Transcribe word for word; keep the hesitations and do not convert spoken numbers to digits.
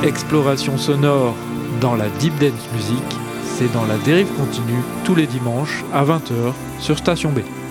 Exploration sonore dans la Deep Dance Music, c'est dans la dérive continue tous les dimanches à vingt heures sur Station B.